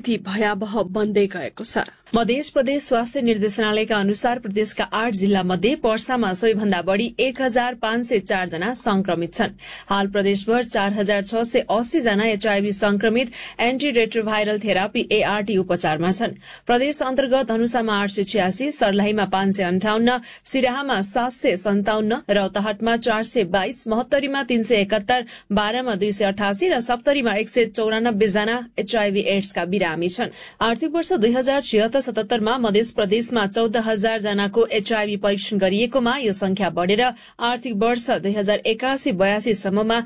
स्थिति भयावह बन्दै गएको छ। मध्य प्रदेश स्वास्थ्य निर्देशनालयका अनुसार प्रदेशका 8 जिल्ला मध्ये पर्सामा सबैभन्दा बढ़ी 1504 जना संक्रमित छन्। हाल प्रदेशभर 4680 जना एचआईभी संक्रमित एन्टी रेट्रोभाइरल थेरापी एआरटी उपचारमा छन्। प्रदेश अन्तर्गत धनुषामा 886, सर्लाहीमा 558, सिराहामा 757, रौतहटमा 422, महोत्तरीमा 371, बारामा 288 र सप्तरीमा 194 जना एचआईभी एड्सका बिरामी छन्। आर्थिक वर्ष 2076-77 मा मध्य प्रदेशमा 14,000 जनाको एचआईभी परीक्षण गरिएकोमा यो संख्या बढ़ेर आर्थिक वर्ष 2081-82 सम्ममा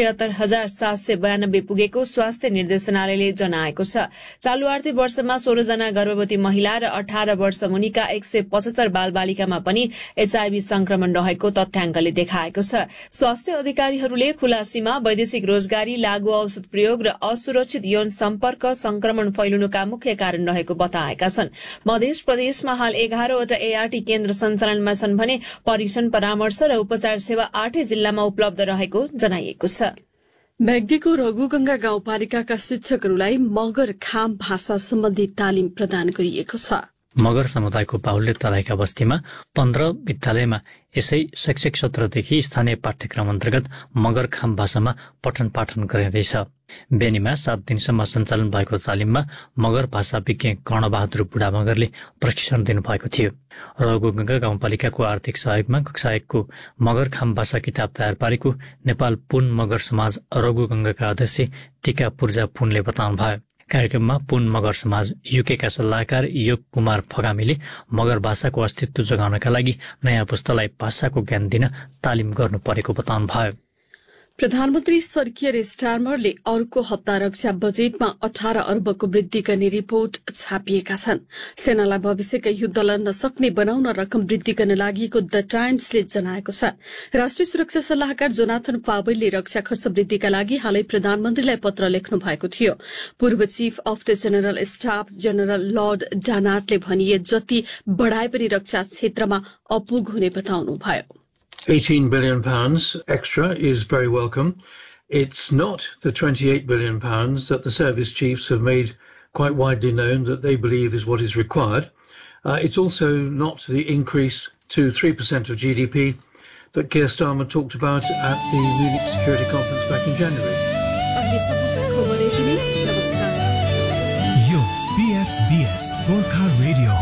76,792 पुगेको स्वास्थ्य निर्देशनालयले जनाएको छ। चालू आर्थिक वर्षमा 16 जना गर्भवती महिला र 18 वर्ष मुनिका 175 बालबालिकामा पनि एचआईभी संक्रमण रहेको तथ्याङ्कले देखाएको छ। स्वास्थ्य अधिकारीहरूले खुला सीमा, वैदेशिक रोजगारी, लागू औषध प्रयोग र असुरक्षित यौन सम्पर्क संक्रमण फैलिनुका मुख्य कारण रहेको बताएका छन्। मध्य प्रदेशमा हाल 11वटा एआरटी केन्द्र सञ्चालनमा छन् भने परीक्षण, परामर्श र उपचार सेवा 8 जिल्लामा उपलब्ध रहेको जनाइएको छ। म्याग्दीको रघुगंगा गाउँपालिकाका शिक्षकहरूलाई मगर खाम भाषा सम्बन्धी तालिम प्रदान गरिएको छ। मगर समुदायको बाहुल्य तराईका बस्तीमा 15 विद्यालयमा यसै शैक्षिक सत्रदेखि स्थानीय पाठ्यक्रम अन्तर्गत मगर खाम भाषामा पठन पाठन गरिँदैछ। बेनीमा 7 दिनसम्म सञ्चालन भएको तालिममा मगर भाषा विज्ञ कर्णबहादुर बुढा मगरले प्रशिक्षण दिनुभएको थियो। रघुगंगा गाउँपालिकाको आर्थिक सहयोगमा कक्षा 1 को मगर खाम भाषा किताब तयार पारेको नेपाल पुन मगर समाज रघुगंगाका अध्यक्ष टीका पूर्जा पुनले बताउनुभयो। कार्यक्रममा पुन मगर समाज युकेका सल्लाहकार योग कुमार फगामीले मगर भाषाको अस्तित्व जगाउनका लागि नयाँ पुस्तालाई भाषाको ज्ञान दिन तालिम गर्नु परेको बताउनुभयो। प्रधानमन्त्री सर्कियर स्टारमरले अर्को हप्ता रक्षा बजेटमा 18 अर्बको वृद्धि गर्ने रिपोर्ट छापिएका छन्। सेनालाई भविष्यका युद्ध लड्न सक्ने बनाउन रकम वृद्धि गर्न लागि द टाइम्सले जनाएको छ। राष्ट्रिय सुरक्षा सल्लाहकार जोनाथन पावेलले रक्षा खर्च वृद्धिका लागि हालै प्रधानमन्त्रीलाई पत्र लेख्नु भएको थियो। पूर्व chief of the general staff general lord डानाटले भनिए जति बढ़ाए पनि रक्षा क्षेत्रमा अपुग हुने बताउनुभयो। £18 billion extra is very welcome. It's not the £28 billion that the service chiefs have made quite widely known that they believe is what is required. It's also not the increase to 3% of GDP that Keir Starmer talked about at the Munich Security Conference back in January. Yo, PFBS Gorkha Radio.